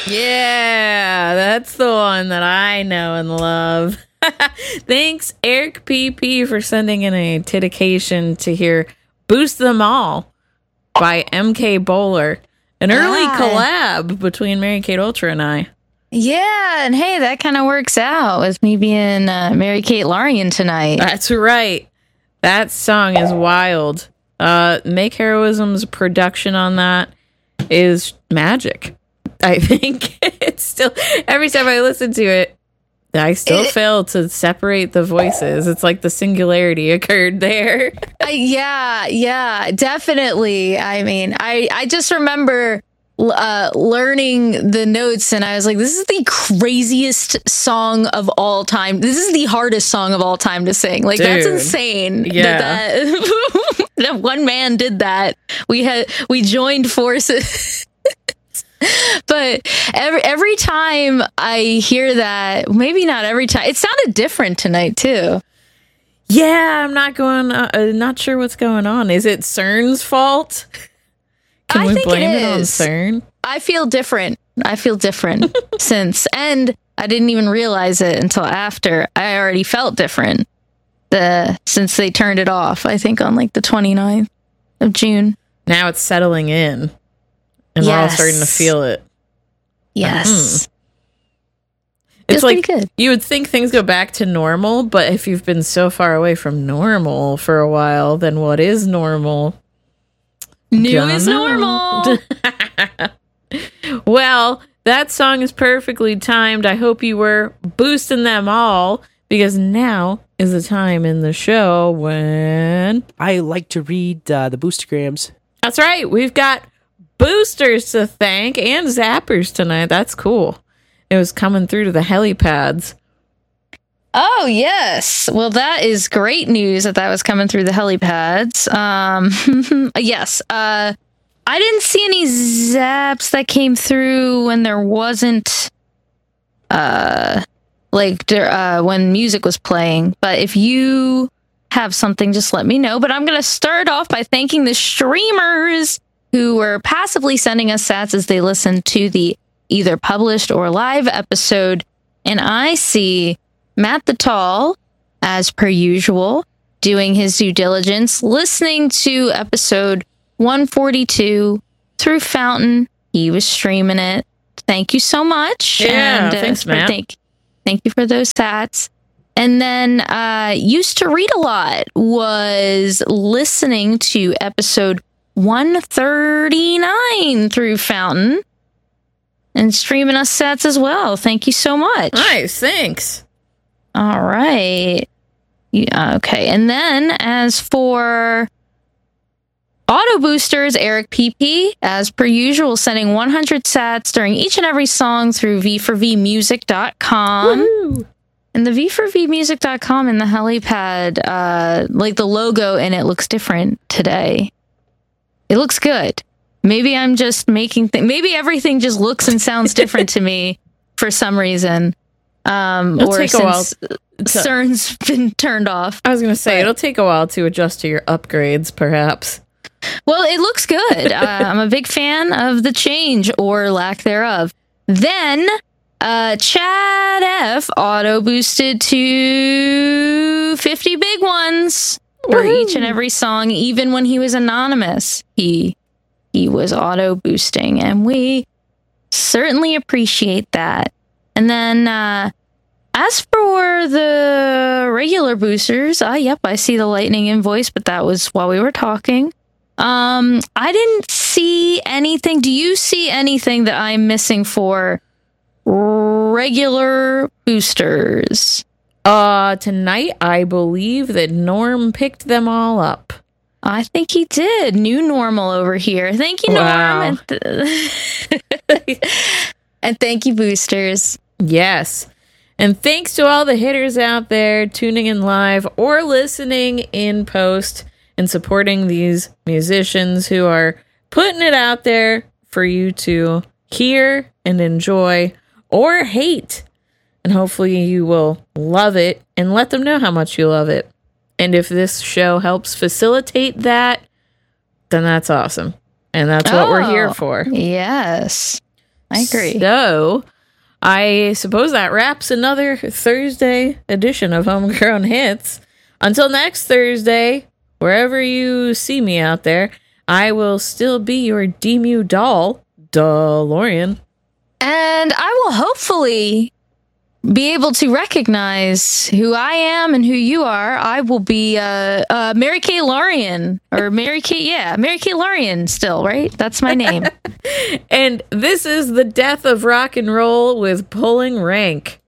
Yeah, that's the one that I know and love. Thanks, Eric PP, for sending in a dedication to hear Boost Them All by MK Bowler. An early collab between Mary-Kate Ultra and I. Yeah, and hey, that kind of works out with me being Mary-Kate Larian tonight. That's right. That song is wild. Make Heroism's production on that is magic. I think it's still, every time I listen to it, I still fail to separate the voices. It's like the singularity occurred there. Yeah, definitely. I mean, I just remember learning the notes, and I was like, this is the craziest song of all time. This is the hardest song of all time to sing. Like, dude, that's insane. Yeah. That one man did that. We joined forces. But every time I hear that, maybe not every time, it sounded different tonight too. Yeah, I'm not sure what's going on. Is it CERN's fault? Can we blame it on CERN? I feel different since, and I didn't even realize it until after. I already felt different since they turned it off, I think on like the 29th of June. Now it's settling in. And we're all starting to feel it. Yes. It's like good. You would think things go back to normal, but if you've been so far away from normal for a while, then what is normal? New is normal. Well, that song is perfectly timed. I hope you were boosting them all, because now is the time in the show when I like to read the Boostergrams. That's right. We've got boosters to thank and zappers tonight. That's cool. It was coming through to the helipads. Oh, yes. Well, that is great news that was coming through the helipads. Yes. I didn't see any zaps that came through when there wasn't when music was playing. But if you have something, just let me know. But I'm going to start off by thanking the streamers who were passively sending us sats as they listened to the either published or live episode. And I see Matt the Tall, as per usual, doing his due diligence, listening to episode 142 through Fountain. He was streaming it. Thank you so much. Yeah, thanks, Matt. Thank you for those sats. And then Used to Read a Lot was listening to episode 139 through Fountain and streaming us sats as well. Thank you so much. Nice, thanks. All right. Yeah, okay. And then as for auto boosters, Eric PP, as per usual, sending 100 sats during each and every song through v4vmusic.com. Woo-hoo. And the v4vmusic.com in the helipad, like the logo in it looks different today. It looks good. Maybe I'm just making maybe everything just looks and sounds different to me for some reason. Or since CERN's been turned off. I was going to say, it'll take a while to adjust to your upgrades, perhaps. Well, it looks good. I'm a big fan of the change or lack thereof. Then Chad F auto boosted to 50 big ones for each and every song, even when he was anonymous. He was auto boosting, and we certainly appreciate that. And then as for the regular boosters, yep, I see the lightning invoice, but that was while we were talking. I didn't see anything. Do you see anything that I'm missing for regular boosters? Tonight, I believe that Norm picked them all up. I think he did. New normal over here. Thank you, wow. Norm. And thank you, boosters. Yes. And thanks to all the hitters out there tuning in live or listening in post and supporting these musicians who are putting it out there for you to hear and enjoy or hate. And hopefully you will love it and let them know how much you love it. And if this show helps facilitate that, then that's awesome. And that's what we're here for. Yes. I agree. So, I suppose that wraps another Thursday edition of Homegrown Hits. Until next Thursday, wherever you see me out there, I will still be your Demu doll, DeLorean. And I will hopefully be able to recognize who I am and who you are. I will be Mary Kay Lorian, or Mary Kay Lorian still, right? That's my name. And this is the death of rock and roll with Pulling Rank.